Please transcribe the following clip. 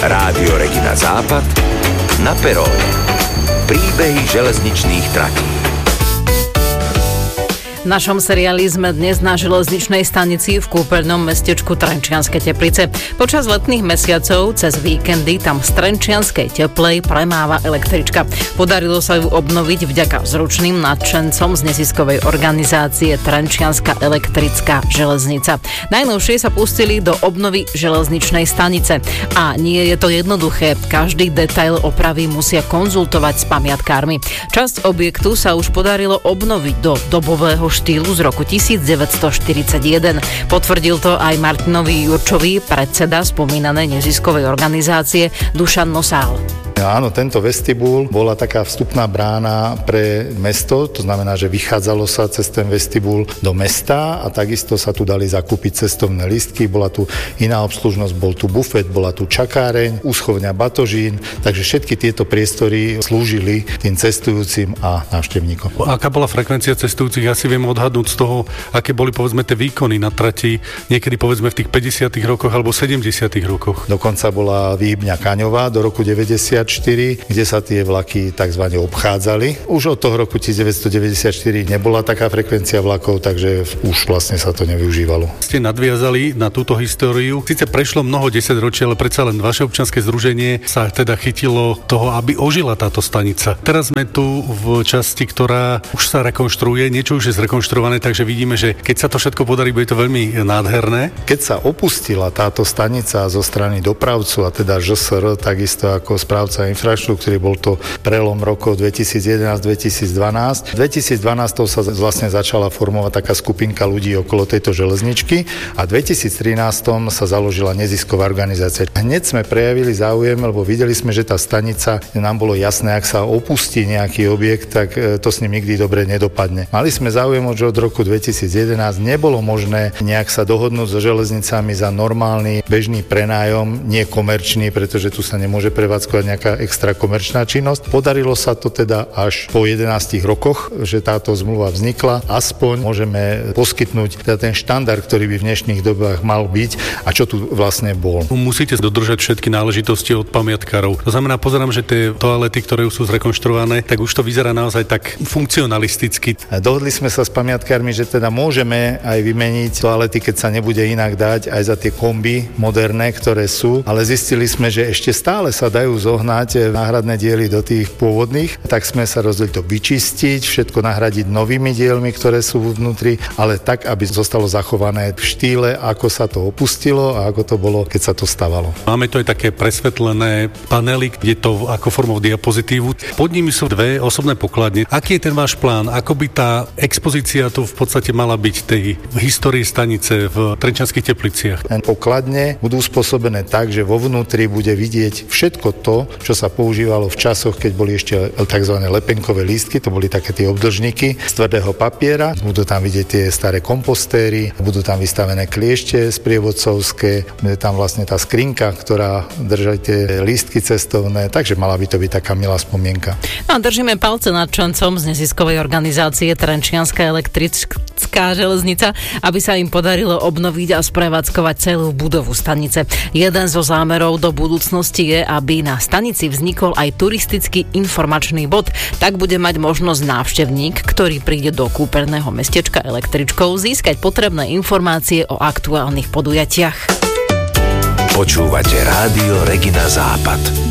Rádio Regina Západ na peróne. Príbehy železničných tratí. V našom seriáli sme dnes na železničnej stanici v kúpeľnom mestečku Trenčianske Teplice. Počas letných mesiacov cez víkendy tam z Trenčianskej Teplej premáva električka. Podarilo sa ju obnoviť vďaka zručným nadšencom z neziskovej organizácie Trenčianska elektrická železnica. Najnovšie sa pustili do obnovy železničnej stanice. A nie je to jednoduché. Každý detail opravy musia konzultovať s pamiatkármi. Časť objektu sa už podarilo obnoviť do dobového štýlu z roku 1941. Potvrdil to aj Martinovi Jurčovi, predseda spomínanej neziskovej organizácie Dušan Nosál. Áno, tento vestibul bola taká vstupná brána pre mesto, to znamená, že vychádzalo sa cez ten vestibul do mesta a takisto sa tu dali zakúpiť cestovné lístky, bola tu iná obslužnosť, bol tu bufet, bola tu čakáreň, úschovňa batožín, takže všetky tieto priestory slúžili tým cestujúcim a návštevníkom. Aká bola frekvencia cestujúcich? Ja si viem odhadnúť z toho, aké boli povedzme tie výkony na trati, niekedy povedzme v tých 50. rokoch alebo 70. rokoch. Dokonca bola výhybňa Kaňová do roku 94, kde sa tie vlaky tzv. Obchádzali. Už od toho roku 1994 nebola taká frekvencia vlakov, takže už vlastne sa to nevyužívalo. Ste nadviazali na túto históriu. Sice prešlo mnoho desaťročí, ale predsa len vaše občianske združenie sa teda chytilo toho, aby ožila táto stanica. Teraz sme tu v časti, ktorá už sa rekonštruuje, niečo už je zrekonštruované, takže vidíme, že keď sa to všetko podarí, bude to veľmi nádherné. Keď sa opustila táto stanica zo strany dopravcu, a teda ŽSR, takisto ako správca infraštruktúry, bol to prelom rokov 2011-2012. V 2012 sa vlastne začala formovať taká skupinka ľudí okolo tejto železničky a v 2013 sa založila nezisková organizácia. Hneď sme prejavili záujem, lebo videli sme, že tá stanica, nám bolo jasné, ak sa opustí nejaký objekt, tak to s ním nikdy dobre nedopadne. Mali sme záujem už od roku 2011, nebolo možné nejak sa dohodnúť so železnicami za normálny bežný prenájom, nie komerčný, pretože tu sa nemôže prevádzkovať nejaká extra komerčná činnosť. Podarilo sa to teda až po 11 rokoch, že táto zmluva vznikla. Aspoň môžeme poskytnúť teda ten štandard, ktorý by v dnešných dobách mal byť a čo tu vlastne bol. Musíte dodržať všetky náležitosti od pamiatkárov. To znamená, pozerám, že tie toalety, ktoré sú zrekonštruované, tak už to vyzerá naozaj tak funkcionalisticky. Dohodli sme sa s pamiatkármi, že teda môžeme aj vymeniť toalety, keď sa nebude inak dať, aj za tie komby moderné, ktoré sú, ale zistili sme, že ešte stále sa dajú zohnať náhradné diely do tých pôvodných, tak sme sa rozhodli to vyčistiť, všetko nahradiť novými dielmi, ktoré sú vnútri, ale tak, aby zostalo zachované v štýle, ako sa to opustilo a ako to bolo, keď sa to stavalo. Máme tu aj také presvetlené panely, je to ako formou diapozitívu. Pod nimi sú dve osobné pokladne. Aký je ten váš plán? Ako by tá expozícia tu v podstate mala byť tej histórii stanice v Trenčianskych Tepliciach? Pokladne budú spôsobené tak, že vo vnútri bude vidieť všetko to, čo sa používalo v časoch, keď boli ešte tzv. Lepenkové lístky, to boli také tie obdĺžniky z tvrdého papiera. Budú tam vidieť tie staré kompostéry, budú tam vystavené kliešte sprievodcovské, bude tam vlastne tá skrinka, ktorá drží tie lístky cestovné, takže mala by to byť taká milá spomienka. No, držíme palce nad člencom z neziskovej organizácie Trenčianska elektrická železnica, aby sa im podarilo obnoviť a sprevádzkovať celú budovu stanice. Jeden zo zámerov do budúcnosti je, aby na stanici vznikol aj turistický informačný bod, tak bude mať možnosť návštevník, ktorý príde do kúpeľného mestečka električkou, získať potrebné informácie o aktuálnych podujatiach. Počúvate Rádio Regina Západ.